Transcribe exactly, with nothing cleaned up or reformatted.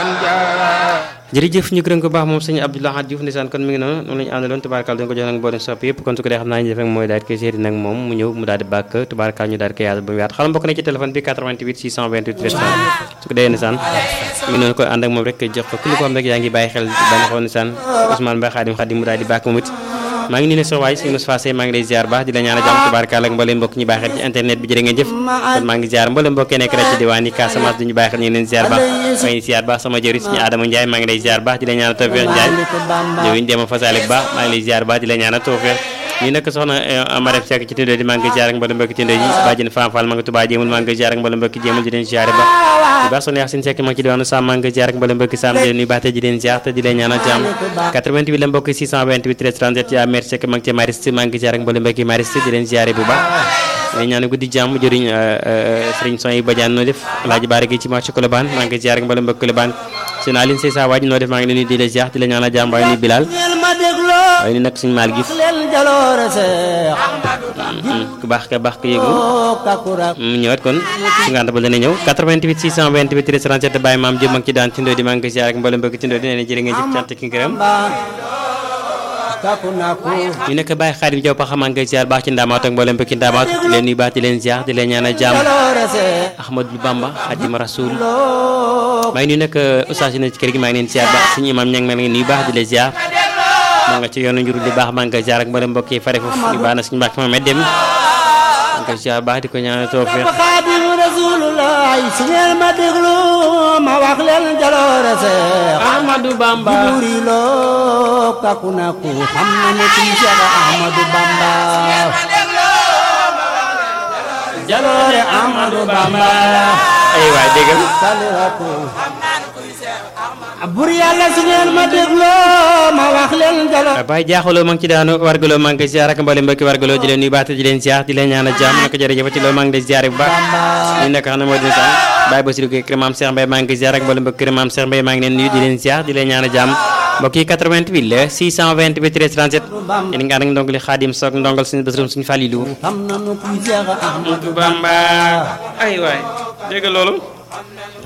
jërëjëf ñu gërëm ko baax moom sëñ Abdoulaye Diouf ndeysaan kon mi ngi noonu noonu la ñu àndaloon tubaarkaal dañ ko jox nag mboolem sopp yëpp kon su ko dee xam naa ñu def rek mooy daal di koy seeti nag moom mu ñëw mu daal di bàkk tubaarkaal ñu daal di koy yaatal ba mu yaat xalam bokk na ci téléphone bi quatre-vingt-huit six cent vingt-huit treize su ko dee ndeysaan mi ngi noonu koy ànd ak moom rek jox ko ku lu ko xam rek yaa ngi bàyyi xel dana xool ndeysaan Ousmane Mbaye Khadim Khadim mu daal di bàkk moom it maa ngi nii ne so waay sëñ Moustapha Sey maa ngi lay ziar baax di la ñaan a jàmm tubaarkaal ak mbooleem mbokk ñu bàyyi xel ci internet bi jërë ngeen jëf kon maa ngi ziar mbooleem mbokk nekk rek ci diwaan yi Casamance di ñu bàyyi xel ñu ngi leen ziar baax maa ngi ziar baax sama jëri suñu Adama Ndiaye maa ngi lay ziar baax di la ñaan a tawfeex Ndiaye ñëw ñu dema fasaale bu baax maa ngi lay ziar baax di la ñaan a tawfeex ñu nekk soxna Marème Seck ci Tindodi maa ngi ziar ak mbooleem mbokk Tindodi bàjjen Fam Fall maa ngi Touba jéemul maa ngi ziar ak mbooleem mbokk jéemul di leen ziar baax bu baax soxna Yaxsin Seck maa ngi ci diwaanu Sam maa ngi ziar ak mbooleem mbokk Sam di leen nuyu baax te di leen ziar te di leen ñaan a jàmm quatre-vingt-huit la mbokk six cent vingt-huit treize trente-sept yaa Mère Seck maa ngi ci Mariste maa ngi ziar ak mbooleem mbokk Mariste di leen ziar bu baax di ñaan guddi jàmm jëriñ Serigne Soy Badiane noo def Alaaji Baara gi ci marché Colobane maa ngi ziar ak mbooleem mbokk Colobane seen Aline Sey sa waaj noo def maa ngi leen nuyu di la ziar di la ñaan a jàmm waaye nuyu Bilal waaye ni nag suñu maal gif ku baax ka baax ka yëgu mu ñëwaat kon cinquante ba dana ñëw quatre-vingt-huit six cent vingt-huit treize trente-sept bàyyi maam jëm ak ci daan Tindodi di maa ngi ziar ak mboolem bëgg Tindodi nee na jërë ngeen jëf cant ki ngërëm ñu nekk bàyyi Xaadim Jaw pa xamaa nga ziar baax ci ndaamaat ak mboolem bëgg ndaamaat di leen nuyu baax di leen ziar di leen ñaan a jàmm Ahmadou Bamba Xaadimu Rasuul maa ngi nuyu nag ustaas yi na ci kër gi maa ngi leen ziar baax suñu imam ñang maa ngi nuyu baax di leen ziar maa nga ci yoonu njurul di baax maa ngi ziar ak mboolem mbokk yi fare foofu ñu baax na suñu mbàkk ma met dem maa ngi ziar baax di ko ñaan tawfiq Xaadimu Rasuulullaah su ngeen ma déglu ma wax leen jaloore Seex Ahmadou Bamba buri loo kaku naku xam na ne ci Seex Ahmadou Bamba jaloore Ahmadou Bamba ay waay déggal bur yàlla su ngeen ma dégloo ma wax leen jaloore Baye jaaxaloo maa ngi ci daanu wargaloo maa ngi ziar ak mboolem mbokki wargaloo di leen nuyu baax te di leen ziar di leen ñaan a jàmm naka jërëjëfati loolu maa ngi lay ziar bu baax ñu nekk xam ne moo di saan Baye Bassirou Gueye kër Maam Cheikh Mbaye maa ngi ziar ak mboolem mbokki kër Maam Cheikh Mbaye maa ngi leen nuyu di leen ziar di leen ñaan a jàmm mbokk yi quatre-vingt-huit la six cent vingt-huit treize trente-sept yéen nga ànd ak ndongali Xaadim Sock ndongal suñu Bassirou suñu Falilou xam nañu kuy Seex Ahmadou Bamba ay waay dégg loolu